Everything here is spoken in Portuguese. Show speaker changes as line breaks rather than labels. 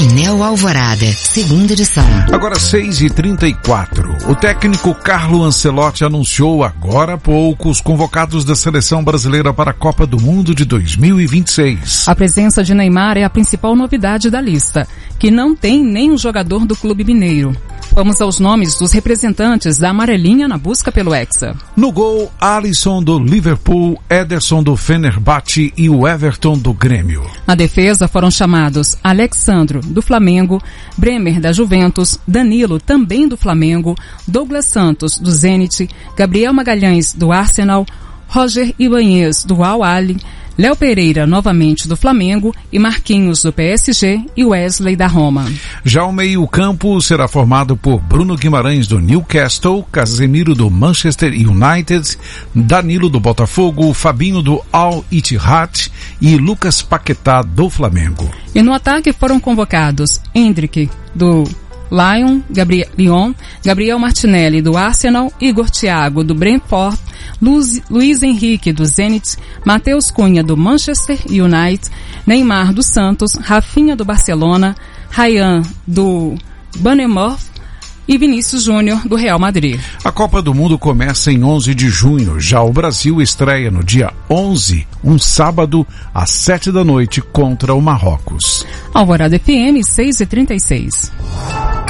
Painel Alvorada, segunda edição.
Agora 6h34. O técnico Carlo Ancelotti anunciou agora há pouco os convocados da seleção brasileira para a Copa do Mundo de 2026.
A presença de Neymar é a principal novidade da lista, que não tem nenhum jogador do clube mineiro. Vamos aos nomes dos representantes da amarelinha na busca pelo Hexa.
No gol, Alisson do Liverpool, Ederson do Fenerbahçe e o Everton do Grêmio.
Na defesa foram chamados Alexandro do Flamengo, Bremer da Juventus, Danilo também do Flamengo, Douglas Santos do Zenit, Gabriel Magalhães do Arsenal, Roger Ibanez do Al-Ahly, Léo Pereira novamente do Flamengo e Marquinhos do PSG e Wesley da Roma.
Já o meio-campo será formado por Bruno Guimarães do Newcastle, Casemiro do Manchester United, Danilo do Botafogo, Fabinho do Al-Ittihad e Lucas Paquetá do Flamengo.
E no ataque foram convocados Endrick do Lyon, Gabriel Martinelli do Arsenal, Igor Thiago do Brentford, Luiz Henrique do Zenit, Matheus Cunha do Manchester United, Neymar do Santos, Rafinha do Barcelona, Ryan do Bournemouth e Vinícius Júnior do Real Madrid.
A Copa do Mundo começa em 11 de junho. Já o Brasil estreia no dia 11, um sábado, às 7 da noite, contra o Marrocos.
Alvorada FM 6h36.